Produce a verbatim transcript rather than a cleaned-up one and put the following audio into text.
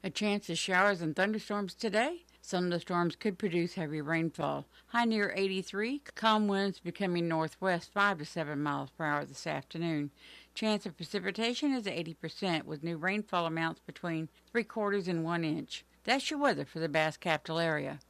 A chance of showers and thunderstorms today. Some of the storms could produce heavy rainfall. High near eighty-three. Calm winds becoming northwest five to seven miles per hour this afternoon. Chance of precipitation is eighty percent with new rainfall amounts between three quarters and one inch. That's your weather for the Bass Capital area.